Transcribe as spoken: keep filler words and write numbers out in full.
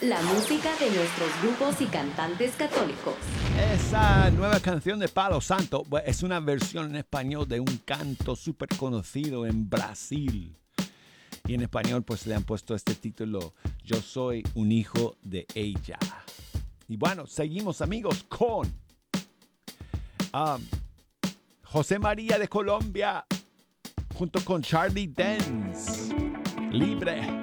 La música de nuestros grupos y cantantes católicos. Esa nueva canción de Palo Santo pues, es una versión en español de un canto súper conocido en Brasil. Y en español pues le han puesto este título, Yo soy un hijo de ella. Y bueno, seguimos amigos con um, José María de Colombia junto con Charlie Dance. Libre.